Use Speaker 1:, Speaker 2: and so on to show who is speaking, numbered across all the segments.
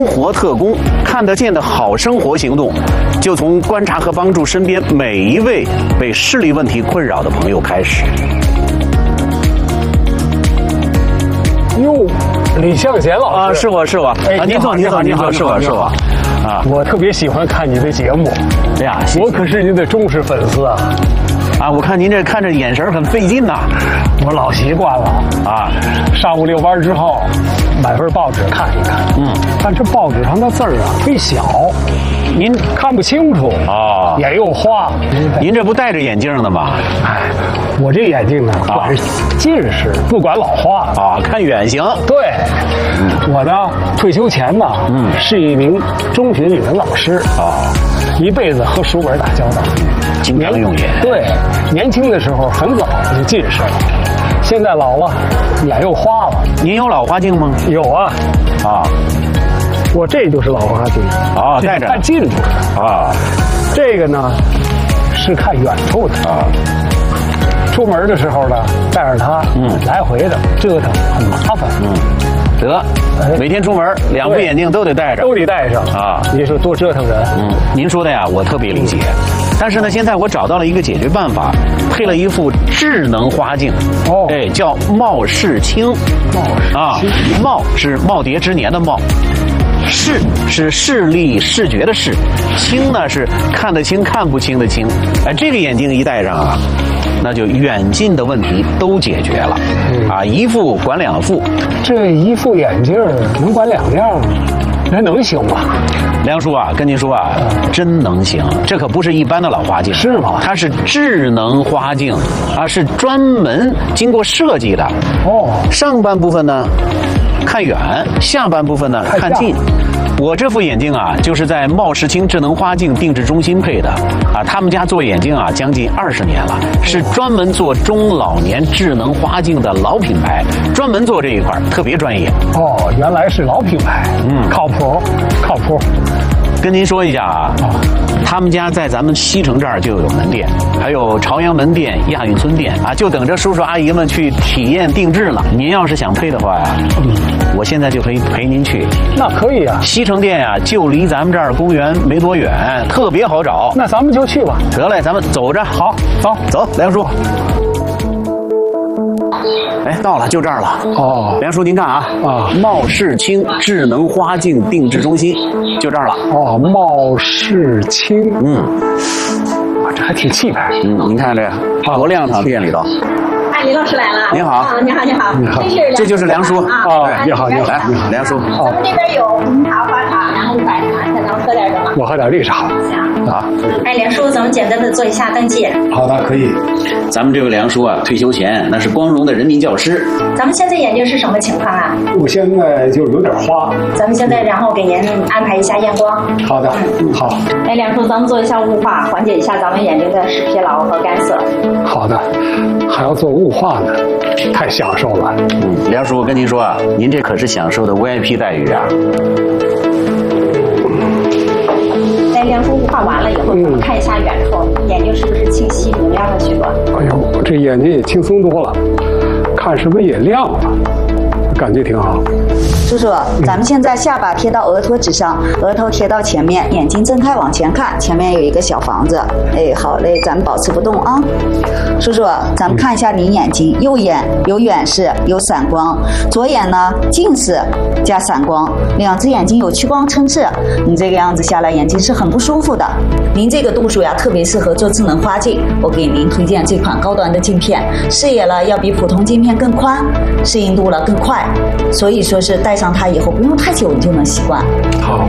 Speaker 1: 活特工看得见的好生活行动，就从观察和帮助身边每一位被视力问题困扰的朋友开始。
Speaker 2: 哟，李向贤老师
Speaker 1: 是我，您坐，是我啊，
Speaker 2: 我特别喜欢看你的节目，
Speaker 1: 哎呀，
Speaker 2: 我可是您的忠实粉丝啊。
Speaker 1: 我看您这看着眼神很费劲呐。
Speaker 2: 我老习惯了啊，上午遛弯之后，买份报纸看一看。但这报纸上的字儿啊忒小，您看不清楚啊，眼又花。
Speaker 1: 您这不戴着眼镜的吗？
Speaker 2: 哎，我这眼镜呢，管近视，不管老花
Speaker 1: 啊，看远行。
Speaker 2: 对，我呢退休前呢，是一名中学语文老师啊，一辈子和书本打交道，
Speaker 1: 经常用眼。
Speaker 2: 对，年轻的时候很早就近视了，现在老了，眼又花了。
Speaker 1: 您有老花镜吗？
Speaker 2: 有啊，我这就是老花镜
Speaker 1: 啊，戴着
Speaker 2: 看近处的啊，这个呢是看远处的啊。出门的时候呢，带着它，来回的折腾很麻烦，
Speaker 1: 得，每天出门两副眼镜都得戴着，
Speaker 2: 都得戴上啊！你说多折腾人。
Speaker 1: 您说的呀，我特别理解。但是呢，现在我找到了一个解决办法，配了一副智能花镜，叫貌视清。貌是耄耋之年的貌。视是视力视觉的视，清呢是看得清看不清的清。这个眼镜一戴上啊，那就远近的问题都解决了。一副管两副。
Speaker 2: 这一副眼镜能管两样吗？那能行吗？
Speaker 1: 梁叔啊，跟您说啊，真能行。这可不是一般的老花镜，
Speaker 2: 是吗？
Speaker 1: 它是智能花镜是专门经过设计的。上半部分呢看远，下半部分呢看近。我这副眼镜啊，就是在貌视清智能花镜定制中心配的他们家做眼镜将近20年了，是专门做中老年智能花镜的老品牌，专门做这一块，特别专业。
Speaker 2: 原来是老品牌，靠谱。
Speaker 1: 跟您说一下他们家在咱们西城这儿就有门店，还有朝阳门店、亚运村店就等着叔叔阿姨们去体验定制呢。您要是想配的话呀，我现在就可以陪您去。
Speaker 2: 那可以啊，
Speaker 1: 西城店就离咱们这儿公园没多远，特别好找。
Speaker 2: 那咱们就去吧。
Speaker 1: 得嘞，咱们走着。
Speaker 2: 好，
Speaker 1: 走，梁叔。到了，就这儿了。梁叔您看貌视清智能花镜定制中心就这儿了。
Speaker 2: 貌视清，这还挺气派。
Speaker 1: 您看这多亮堂，店里头。
Speaker 3: 李老师来了。
Speaker 1: 您好。
Speaker 3: 你好。
Speaker 1: 这就是梁叔。
Speaker 2: 你好，
Speaker 1: 来，梁叔。
Speaker 3: 咱们这边有红茶、花茶，然后白茶，看咱们喝点什么？
Speaker 2: 我喝点绿茶。
Speaker 3: 好。梁叔，咱们简单的做一下登记。
Speaker 2: 好的，可以。
Speaker 1: 咱们这位梁叔退休前那是光荣的人民教师。
Speaker 3: 咱们现在眼睛是什么情况啊？
Speaker 2: 我现在就有点花。
Speaker 3: 咱们现在然后给您安排一下验光。
Speaker 2: 好的，好。
Speaker 3: 梁叔，咱们做一下雾化，缓解一下咱们眼睛的视疲劳和干涩。
Speaker 2: 好的，还要做雾化呢，太享受了。
Speaker 1: 梁叔，我跟您说您这可是享受的 VIP 待遇啊。
Speaker 3: 梁叔，雾化完了以后，咱们看一下远处，眼睛是不是清晰明亮了许多？
Speaker 2: 哎呦，这眼睛也轻松多了，看什么也亮了，感觉挺好。
Speaker 4: 叔叔，咱们现在下巴贴到额托纸上，额头贴到前面，眼睛睁开往前看，前面有一个小房子。好嘞，咱们保持不动啊。叔叔，咱们看一下您眼睛，右眼有远视，有散光，左眼呢近视加散光，两只眼睛有屈光撑视。你这个样子下来，眼睛是很不舒服的。您这个度数呀，特别适合做智能花镜。我给您推荐这款高端的镜片，视野了要比普通镜片更宽，适应度了更快，所以说是戴上它以后不用太久你就能习惯。
Speaker 2: 好，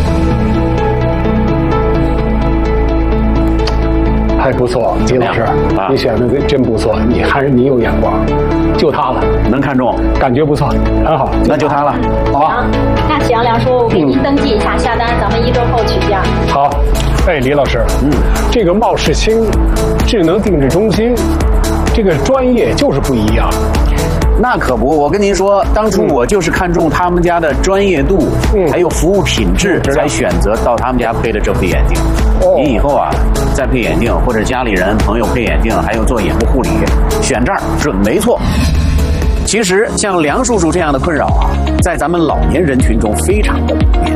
Speaker 2: 还不错，李老师，你选的真不错，你有眼光，就它了，
Speaker 1: 能看中，
Speaker 2: 感觉不错，很好，
Speaker 1: 那就它了。
Speaker 3: 好，那行，梁叔，我给您登记一下，下单，咱们1周后取件。
Speaker 2: 好，李老师，这个貌视清智能定制中心，这个专业就是不一样。
Speaker 1: 那可不，我跟您说，当初我就是看中他们家的专业度，还有服务品质，才选择到他们家配的这副眼镜。您以后再配眼镜，或者家里人朋友配眼镜，还有做眼部护理，选这儿准没错。其实像梁叔叔这样的困扰在咱们老年人群中非常的普遍。